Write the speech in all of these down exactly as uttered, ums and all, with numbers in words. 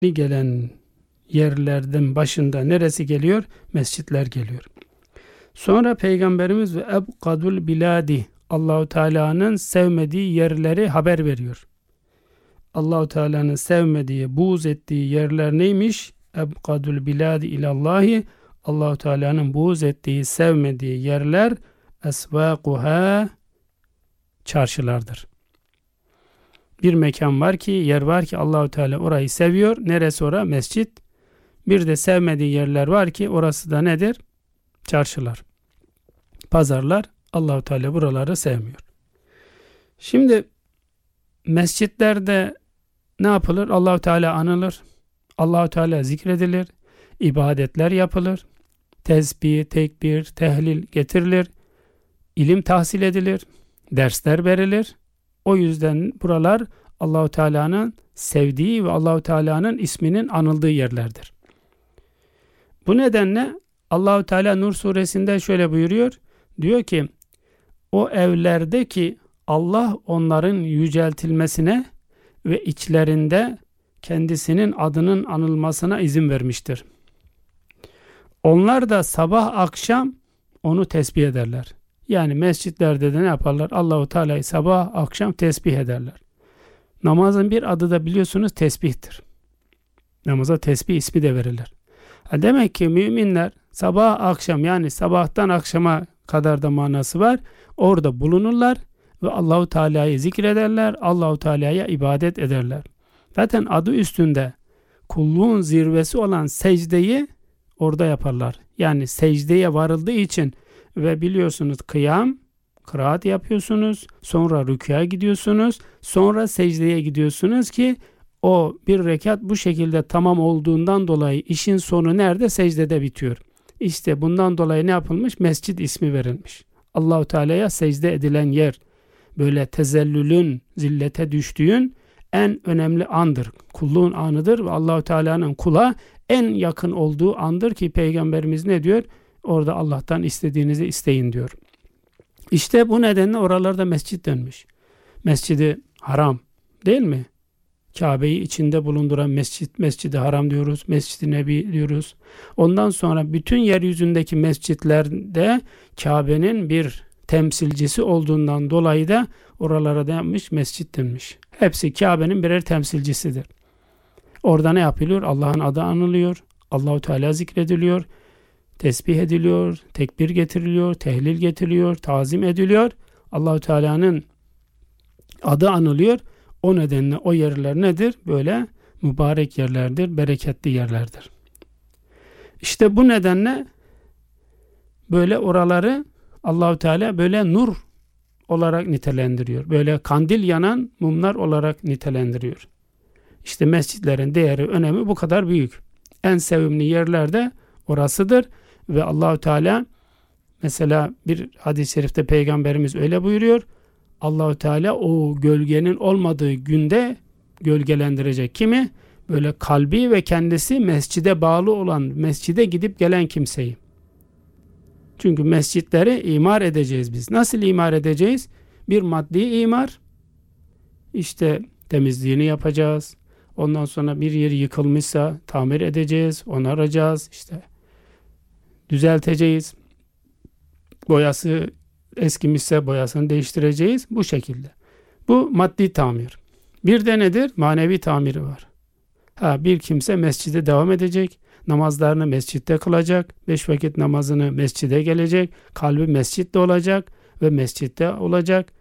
gelen yerlerden başında neresi geliyor? Mescitler geliyor. Sonra Peygamberimiz ve ebkadul biladi, Allahu Teala'nın sevmediği yerleri haber veriyor. Allahu Teala'nın sevmediği, buğz ettiği yerler neymiş? Ebkadul biladi ilallahi, Allahu Teala'nın buğz ettiği, sevmediği yerler esvaquha, çarşılardır. Bir mekan var ki, yer var ki Allahu Teala orayı seviyor. Neresi ora? Mescit. Bir de sevmediği yerler var ki orası da nedir? Çarşılar, pazarlar. Allahu Teala buraları sevmiyor. Şimdi mescitlerde ne yapılır? Allahu Teala anılır. Allahu Teala zikredilir. İbadetler yapılır. Tesbih, tekbir, tehlil getirilir. İlim tahsil edilir. Dersler verilir. O yüzden buralar Allahu Teala'nın sevdiği ve Allahu Teala'nın isminin anıldığı yerlerdir. Bu nedenle Allahu Teala Nur suresinde şöyle buyuruyor. Diyor ki, o evlerdeki Allah onların yüceltilmesine ve içlerinde kendisinin adının anılmasına izin vermiştir. Onlar da sabah akşam onu tesbih ederler. Yani mescitlerde de ne yaparlar? Allahu Teala'yı sabah akşam tesbih ederler. Namazın bir adı da biliyorsunuz tesbihtir. Namaza tesbih ismi de verilir. Ha demek ki müminler sabah akşam, yani sabahtan akşama kadar da manası var. Orada bulunurlar ve Allahu Teala'yı zikrederler. Allahu Teala'ya ibadet ederler. Zaten adı üstünde kulluğun zirvesi olan secdeyi orada yaparlar. Yani secdeye varıldığı için ve biliyorsunuz kıyam, kıraat yapıyorsunuz, sonra rükûa gidiyorsunuz, sonra secdeye gidiyorsunuz ki o bir rekat bu şekilde tamam olduğundan dolayı işin sonu nerede? Secdede bitiyor. İşte bundan dolayı ne yapılmış? Mescid ismi verilmiş. Allahu Teala'ya secde edilen yer, böyle tezellülün, zillete düştüğün en önemli andır. Kulluğun anıdır ve Allahu Teala'nın kula en yakın olduğu andır ki Peygamberimiz ne diyor? Orada Allah'tan istediğinizi isteyin diyor. İşte bu nedenle oralarda mescit denmiş. Mescidi Haram değil mi? Kabe'yi içinde bulunduran mescit, Mescid-i Haram diyoruz, Mescid-i Nebi diyoruz. Ondan sonra bütün yeryüzündeki mescitlerde Kabe'nin bir temsilcisi olduğundan dolayı da oralara da yapmış, mescit denmiş. Hepsi Kabe'nin birer temsilcisidir. Orada ne yapılıyor? Allah'ın adı anılıyor, Allahu Teala zikrediliyor, tesbih ediliyor, tekbir getiriliyor, tehlil getiriliyor, tazim ediliyor. Allahu Teala'nın adı anılıyor. O nedenle o yerler nedir? Böyle mübarek yerlerdir, bereketli yerlerdir. İşte bu nedenle böyle oraları Allahu Teala böyle nur olarak nitelendiriyor. Böyle kandil yanan mumlar olarak nitelendiriyor. İşte mescitlerin değeri, önemi bu kadar büyük. En sevimli yerler de orasıdır ve Allahu Teala mesela bir hadis-i şerifte Peygamberimiz öyle buyuruyor. Allahu Teala o gölgenin olmadığı günde gölgelendirecek kimi? Böyle kalbi ve kendisi mescide bağlı olan, mescide gidip gelen kimseyi. Çünkü mescitleri imar edeceğiz biz. Nasıl imar edeceğiz? Bir maddi imar. İşte temizliğini yapacağız. Ondan sonra bir yer yıkılmışsa tamir edeceğiz, onaracağız, işte düzelteceğiz. Boyası eskimişse boyasını değiştireceğiz. Bu şekilde. Bu maddi tamir. Bir de nedir? Manevi tamiri var. Ha, bir kimse mescide devam edecek. Namazlarını mescitte kılacak. Beş vakit namazını mescide gelecek. Kalbi mescitte olacak ve mescitte olacak.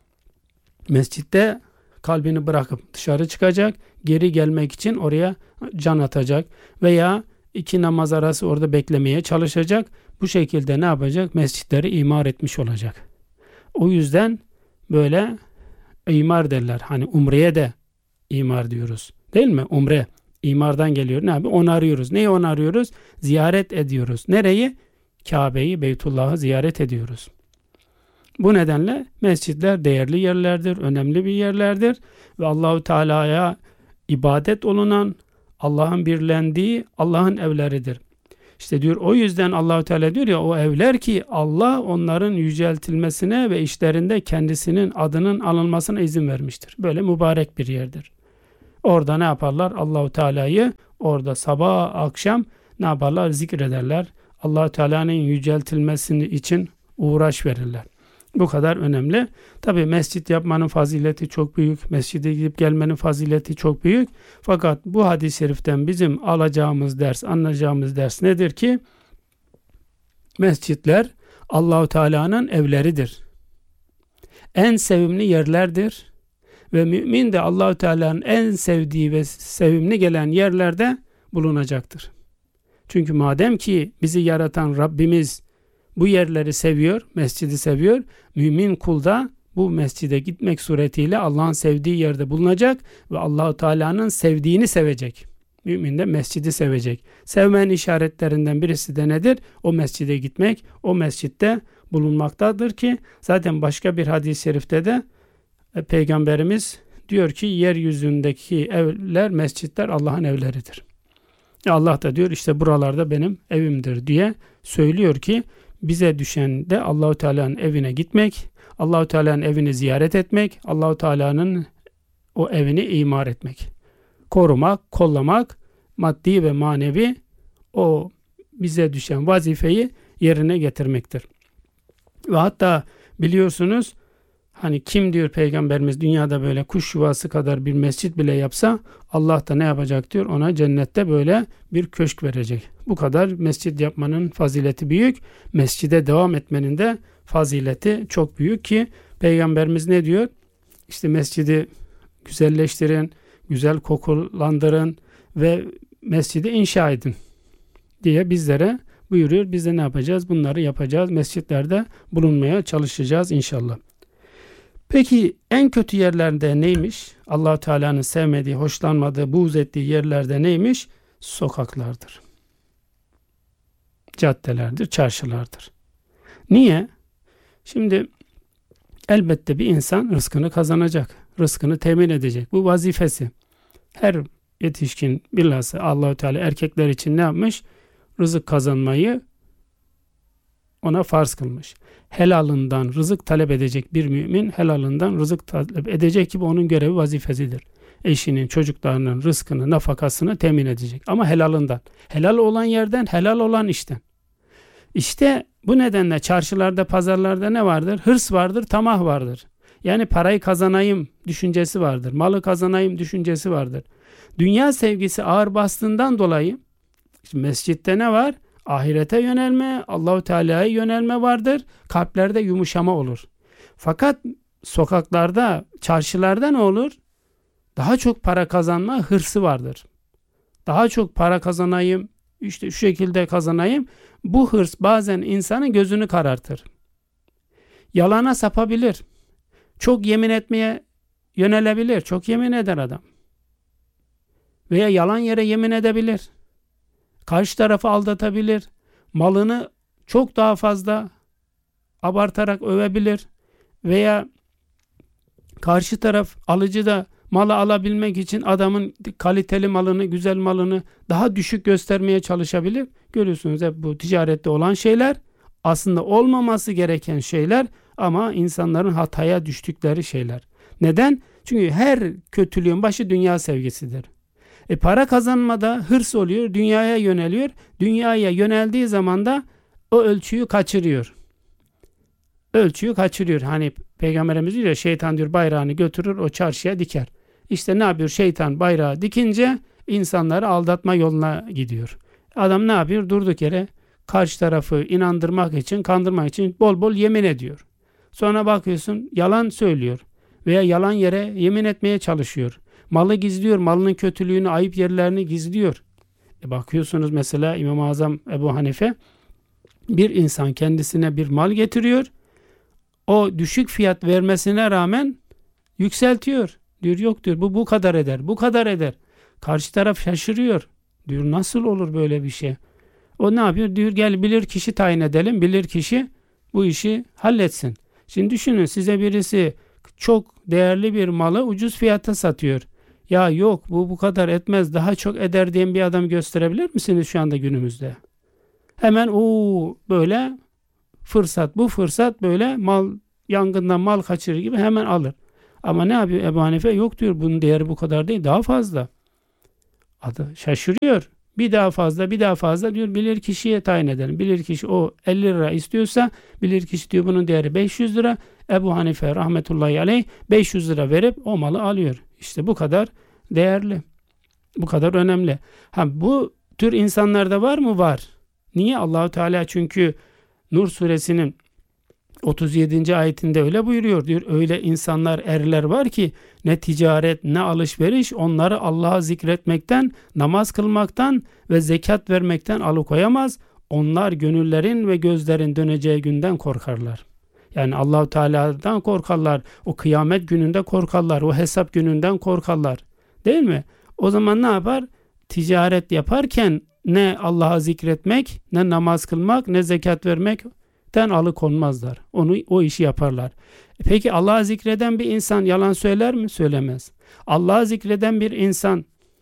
Mescitte kalbini bırakıp dışarı çıkacak. Geri gelmek için oraya can atacak. Veya iki namaz arası orada beklemeye çalışacak. Bu şekilde ne yapacak? Mescitleri imar etmiş olacak. O yüzden böyle imar derler. Hani umreye de imar diyoruz. Değil mi? Umre. İmardan geliyor. Ne yapıyor? Onarıyoruz. Neyi onarıyoruz? Ziyaret ediyoruz. Nereyi? Kabe'yi, Beytullah'ı ziyaret ediyoruz. Bu nedenle mescitler değerli yerlerdir, önemli bir yerlerdir ve Allahu Teala'ya ibadet olunan, Allah'ın birlendiği Allah'ın evleridir. İşte diyor, o yüzden Allahu Teala diyor ya, o evler ki Allah onların yüceltilmesine ve işlerinde kendisinin adının alınmasına izin vermiştir. Böyle mübarek bir yerdir. Orada ne yaparlar? Allahu Teala'yı orada sabah akşam ne yaparlar? Zikrederler. Allahu Teala'nın yüceltilmesi için uğraş verirler. Bu kadar önemli. Tabi mescit yapmanın fazileti çok büyük. Mescide gidip gelmenin fazileti çok büyük. Fakat bu hadis-i şeriften bizim alacağımız ders, anlayacağımız ders nedir ki? Mescitler Allahu Teala'nın evleridir. En sevimli yerlerdir. Ve mümin de Allahu Teala'nın en sevdiği ve sevimli gelen yerlerde bulunacaktır. Çünkü madem ki bizi yaratan Rabbimiz bu yerleri seviyor, mescidi seviyor, mümin kul da bu mescide gitmek suretiyle Allah'ın sevdiği yerde bulunacak ve Allahu Teala'nın sevdiğini sevecek. Mümin de mescidi sevecek. Sevmenin işaretlerinden birisi de nedir? O mescide gitmek, o mescitte bulunmaktadır ki zaten başka bir hadis-i şerifte de Peygamberimiz diyor ki yeryüzündeki evler, mescitler Allah'ın evleridir. Allah da diyor işte buralarda benim evimdir diye söylüyor ki bize düşen de Allahu Teala'nın evine gitmek, Allahu Teala'nın evini ziyaret etmek, Allahu Teala'nın o evini imar etmek. Korumak, kollamak, maddi ve manevi o bize düşen vazifeyi yerine getirmektir. Ve hatta biliyorsunuz hani kim diyor Peygamberimiz dünyada böyle kuş yuvası kadar bir mescit bile yapsa Allah da ne yapacak diyor, ona cennette böyle bir köşk verecek. Bu kadar mescit yapmanın fazileti büyük. Mescide devam etmenin de fazileti çok büyük ki Peygamberimiz ne diyor? İşte mescidi güzelleştirin, güzel kokulandırın ve mescidi inşa edin diye bizlere buyuruyor. Biz de ne yapacağız? Bunları yapacağız. Mescitlerde bulunmaya çalışacağız inşallah. Peki en kötü yerlerde neymiş? Allah-u Teala'nın sevmediği, hoşlanmadığı, buğz ettiği yerlerde neymiş? Sokaklardır. Caddelerdir, çarşılardır. Niye? Şimdi elbette bir insan rızkını kazanacak, rızkını temin edecek. Bu vazifesi. Her yetişkin bilhassa Allah-u Teala erkekler için ne yapmış? Rızık kazanmayı ona farz kılmış. Helalından rızık talep edecek bir mümin helalından rızık talep edecek gibi onun görevi, vazifesidir. Eşinin, çocuklarının rızkını, nafakasını temin edecek. Ama helalından. Helal olan yerden, helal olan işten. İşte bu nedenle çarşılarda, pazarlarda ne vardır? Hırs vardır, tamah vardır. Yani parayı kazanayım düşüncesi vardır. Malı kazanayım düşüncesi vardır. Dünya sevgisi ağır bastığından dolayı işte mescitte ne var? Ahirete yönelme, Allahu Teala'ya yönelme vardır. Kalplerde yumuşama olur. Fakat sokaklarda, çarşılarda ne olur? Daha çok para kazanma hırsı vardır. Daha çok para kazanayım, işte şu şekilde kazanayım. Bu hırs bazen insanın gözünü karartır. Yalana sapabilir. Çok yemin etmeye yönelebilir. Çok yemin eder adam. Veya yalan yere yemin edebilir. Karşı tarafı aldatabilir. Malını çok daha fazla abartarak övebilir. Veya karşı taraf alıcı da malı alabilmek için adamın kaliteli malını, güzel malını daha düşük göstermeye çalışabilir. Görüyorsunuz hep bu ticarette olan şeyler aslında olmaması gereken şeyler ama insanların hataya düştükleri şeyler. Neden? Çünkü her kötülüğün başı dünya sevgisidir. E para kazanmada hırs oluyor, dünyaya yöneliyor. Dünyaya yöneldiği zaman da o ölçüyü kaçırıyor. Ölçüyü kaçırıyor. Hani Peygamberimiz diyor ya, şeytan diyor bayrağını götürür o çarşıya diker. İşte ne yapıyor? Şeytan bayrağı dikince insanları aldatma yoluna gidiyor. Adam ne yapıyor? Durduk yere karşı tarafı inandırmak için, kandırmak için bol bol yemin ediyor. Sonra bakıyorsun yalan söylüyor veya yalan yere yemin etmeye çalışıyor. Malı gizliyor, malının kötülüğünü, ayıp yerlerini gizliyor. E bakıyorsunuz mesela İmam-ı Azam Ebu Hanife bir insan kendisine bir mal getiriyor. O düşük fiyat vermesine rağmen yükseltiyor. Diyor yok diyor bu bu kadar eder, bu kadar eder. Karşı taraf şaşırıyor. Diyor nasıl olur böyle bir şey? O ne yapıyor? Diyor gel bilir kişi tayin edelim. Bilir kişi bu işi halletsin. Şimdi düşünün size birisi çok değerli bir malı ucuz fiyata satıyor. Ya yok bu bu kadar etmez daha çok eder diyen bir adam gösterebilir misiniz şu anda günümüzde? Hemen o böyle fırsat bu fırsat böyle mal yangından mal kaçırır gibi hemen alır. Ama ne yapıyor Ebu Hanife? Yok diyor, bunun değeri bu kadar değil, daha fazla. Adı şaşırıyor. Bir daha fazla, bir daha fazla diyor, bilir kişiye tayin edelim. Bilir kişi o elli lira istiyorsa, bilir kişi diyor bunun değeri beş yüz lira. Ebu Hanife rahmetullahi aleyh beş yüz lira verip o malı alıyor. İşte bu kadar değerli. Bu kadar önemli. Ha, bu tür insanlarda var mı? Var. Niye? Allahu Teala çünkü Nur suresinin otuz yedinci ayetinde öyle buyuruyor diyor. Öyle insanlar, erler var ki ne ticaret ne alışveriş onları Allah'a zikretmekten, namaz kılmaktan ve zekat vermekten alıkoyamaz. Onlar gönüllerin ve gözlerin döneceği günden korkarlar. Yani Allahu Teala'dan korkarlar. O kıyamet gününde korkarlar. O hesap gününden korkarlar. Değil mi? O zaman ne yapar? Ticaret yaparken ne Allah'a zikretmek, ne namaz kılmak, ne zekat vermekten alıkonmazlar. Onu, o işi yaparlar. Peki Allah'a zikreden bir insan yalan söyler mi? Söylemez. Allah'a zikreden bir insan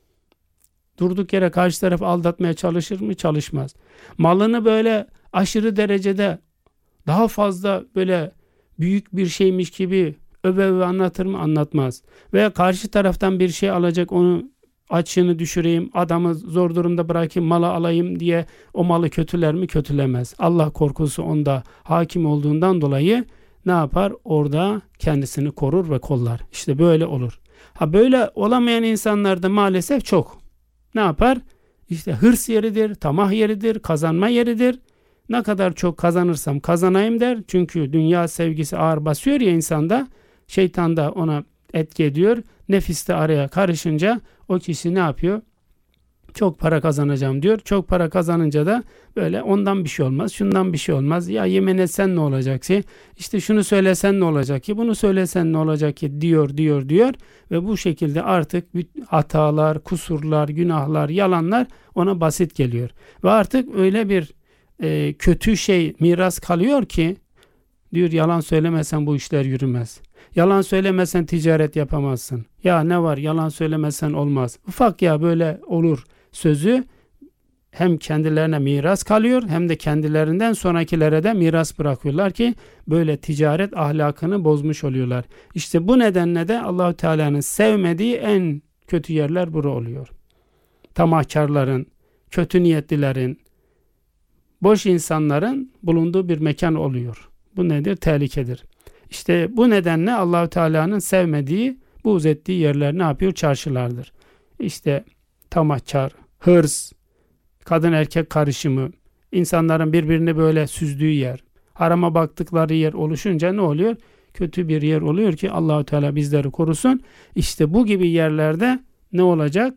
durduk yere karşı tarafı aldatmaya çalışır mı? Çalışmaz. Malını böyle aşırı derecede daha fazla böyle büyük bir şeymiş gibi öve öve anlatır mı? Anlatmaz. Veya karşı taraftan bir şey alacak, onu açığını düşüreyim, adamı zor durumda bırakayım, malı alayım diye o malı kötüler mi? Kötülemez. Allah korkusu onda hakim olduğundan dolayı ne yapar? Orada kendisini korur ve kollar. İşte böyle olur. Ha, böyle olamayan insanlar da maalesef çok. Ne yapar? İşte hırs yeridir, tamah yeridir, kazanma yeridir. Ne kadar çok kazanırsam kazanayım der. Çünkü dünya sevgisi ağır basıyor ya insanda. Şeytan da ona etki ediyor. Nefis de araya karışınca o kişi ne yapıyor? Çok para kazanacağım diyor. Çok para kazanınca da böyle ondan bir şey olmaz, şundan bir şey olmaz. Ya yemin etsen ne olacak ki? İşte şunu söylesen ne olacak ki? Bunu söylesen ne olacak ki? Diyor, diyor, diyor. Ve bu şekilde artık hatalar, kusurlar, günahlar, yalanlar ona basit geliyor. Ve artık öyle bir e, kötü şey miras kalıyor ki diyor, yalan söylemesen bu işler yürümez. Yalan söylemesen ticaret yapamazsın. Ya ne var, yalan söylemesen olmaz. Ufak ya böyle olur sözü hem kendilerine miras kalıyor hem de kendilerinden sonrakilere de miras bırakıyorlar ki böyle ticaret ahlakını bozmuş oluyorlar. İşte bu nedenle de Allahu Teala'nın sevmediği en kötü yerler bura oluyor. Tamahkarların, kötü niyetlilerin, boş insanların bulunduğu bir mekan oluyor. Bu nedir? Tehlikedir. İşte bu nedenle Allahu Teala'nın sevmediği, buğz ettiği yerler ne yapıyor? Çarşılardır. İşte tamahkar, hırs, kadın erkek karışımı, insanların birbirini böyle süzdüğü yer, harama baktıkları yer oluşunca ne oluyor? Kötü bir yer oluyor ki Allahu Teala bizleri korusun. İşte bu gibi yerlerde ne olacak?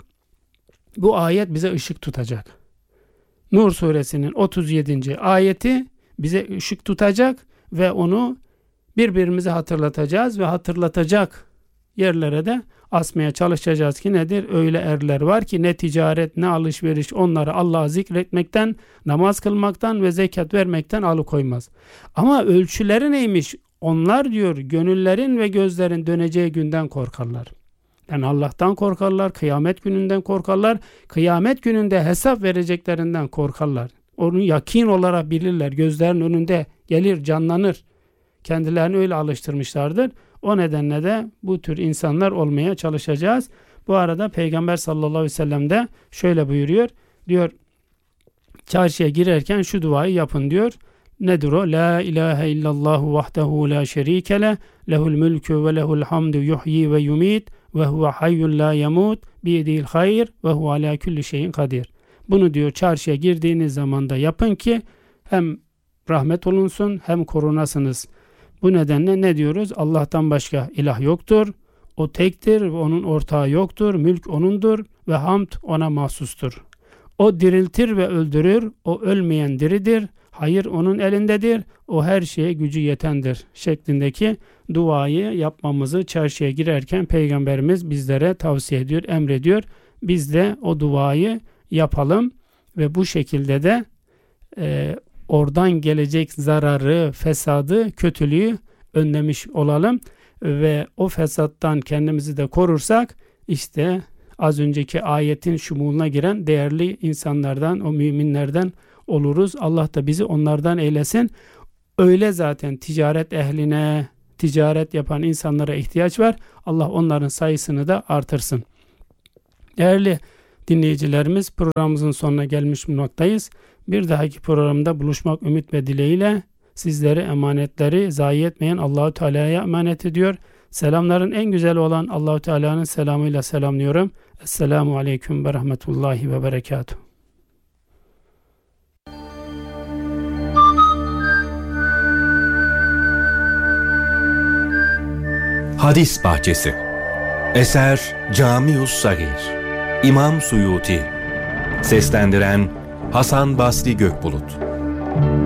Bu ayet bize ışık tutacak. Nur suresinin otuz yedinci ayeti bize ışık tutacak ve onu birbirimize hatırlatacağız ve hatırlatacak yerlere de asmaya çalışacağız ki nedir? Öyle erler var ki ne ticaret ne alışveriş onları Allah'a zikretmekten, namaz kılmaktan ve zekat vermekten alıkoymaz. Ama ölçüleri neymiş? Onlar diyor gönüllerin ve gözlerin döneceği günden korkarlar. Yani Allah'tan korkarlar, kıyamet gününden korkarlar, kıyamet gününde hesap vereceklerinden korkarlar. Onu yakin olarak bilirler, gözlerin önünde gelir, canlanır. Kendilerini öyle alıştırmışlardır. O nedenle de bu tür insanlar olmaya çalışacağız. Bu arada Peygamber sallallahu aleyhi ve sellem de şöyle buyuruyor. Diyor, çarşıya girerken şu duayı yapın diyor. Nedir o? La ilahe illallahu vahdehu la şerike leh, lehul mülkü ve lehul hamdu yuhyi ve yumit ve huve hayyun la yamut biyedihil hayr ve huve ala kulli şeyin kadir. Bunu diyor çarşıya girdiğiniz zaman da yapın ki hem rahmet olunsun hem korunasınız. Bu nedenle ne diyoruz? Allah'tan başka ilah yoktur. O tektir ve onun ortağı yoktur. Mülk onundur ve hamd ona mahsustur. O diriltir ve öldürür. O ölmeyen diridir. Hayır onun elindedir. O her şeye gücü yetendir. Şeklindeki duayı yapmamızı çarşıya girerken Peygamberimiz bizlere tavsiye ediyor, emrediyor. Biz de o duayı yapalım ve bu şekilde de e, oradan gelecek zararı, fesadı, kötülüğü önlemiş olalım ve o fesattan kendimizi de korursak işte az önceki ayetin şumuluna giren değerli insanlardan, o müminlerden oluruz. Allah da bizi onlardan eylesin. Öyle zaten ticaret ehline, ticaret yapan insanlara ihtiyaç var. Allah onların sayısını da artırsın. Değerli dinleyicilerimiz, programımızın sonuna gelmiş bulunmaktayız. Bir dahaki programda buluşmak ümit ve dileğiyle sizleri, emanetleri zayi etmeyen Allahu Teala'ya emanet ediyor. Selamların en güzeli olan Allahu Teala'nın selamıyla selamlıyorum. Esselamu aleyküm ve rahmetullahi ve berekatuhu. Hadis Bahçesi. Eser Camius Sagir. İmam Suyuti. Seslendiren Hasan Basri Gökbulut.